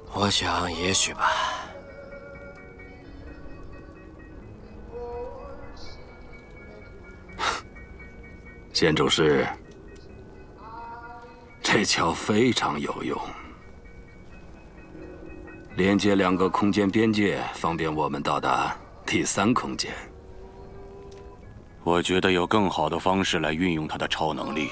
我想，也许吧。 县主事，这桥非常有用，连接2个空间边界，方便我们到达第3空间。 我觉得有更好的方式来运用他的超能力。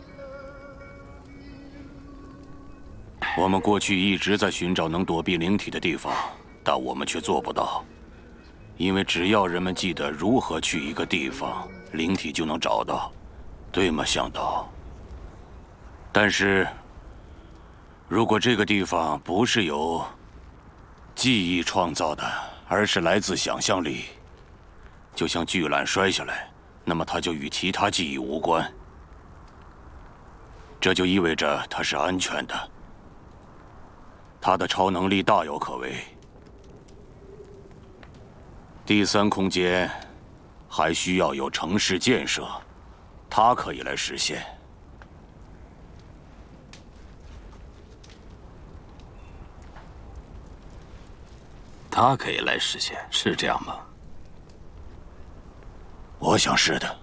我们过去一直在寻找能躲避灵体的地方，但我们却做不到。因为只要人们记得如何去一个地方，灵体就能找到，对吗，向导？但是，如果这个地方不是由记忆创造的，而是来自想象力，就像巨缆摔下来，那么它就与其他记忆无关。这就意味着它是安全的。他的超能力大有可为。第3空间还需要有城市建设，他可以来实现。 他可以来实现，是这样吗？ 我想是的。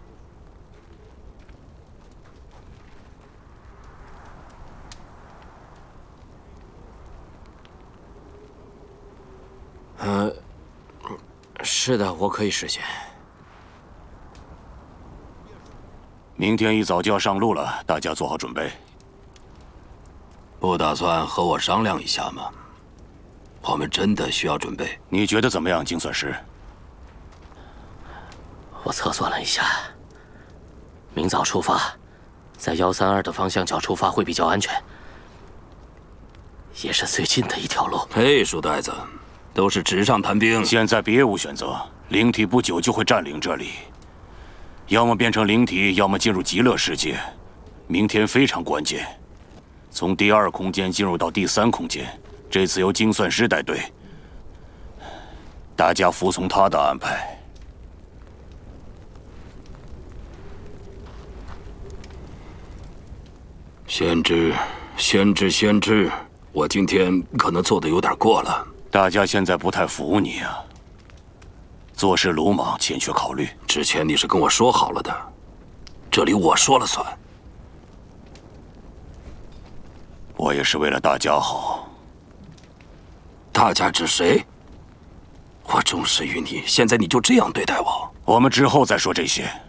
是的，我可以实现。 明天一早就要上路了，大家做好准备。 不打算和我商量一下吗？我们真的需要准备。 你觉得怎么样，精算师？ 我测算了一下，明早出发，在132的方向角出发会比较安全，也是最近的一条路。 嘿，书呆子，都是纸上谈兵。 现在别无选择，灵体不久就会占领这里，要么变成灵体，要么进入极乐世界。明天非常关键，从第2空间进入到第3空间，这次由精算师带队，大家服从他的安排。 先知，我今天可能做的有点过了。 大家现在不太服你啊，做事鲁莽，欠缺考虑。 之前你是跟我说好了的，这里我说了算。 我也是为了大家好。 大家指谁？我忠实于你，现在你就这样对待我？ 我们之后再说这些。